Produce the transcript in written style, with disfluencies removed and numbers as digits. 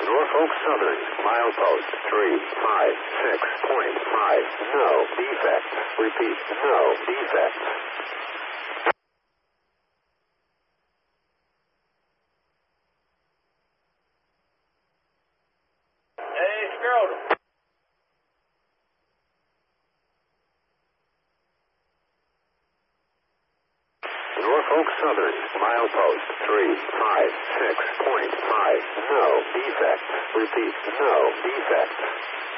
Norfolk Southern, milepost 356.5, no defects. Repeat, no defects. Hey, Scrotum. Norfolk Southern, milepost 356.5, no defects. Repeat, no defects.